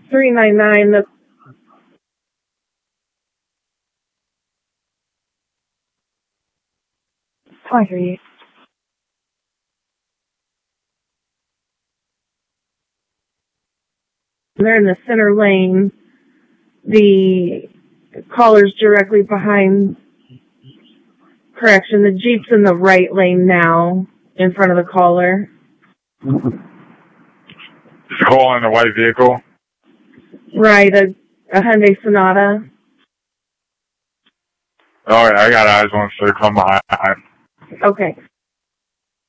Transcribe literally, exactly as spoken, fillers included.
three nine nine. The oh, I hear you. They're in the center lane. The caller's directly behind. Correction, the Jeep's in the right lane now, in front of the caller. Is the caller in the white vehicle? Right, a, a Hyundai Sonata. All right, I got eyes on, so come behind. Okay.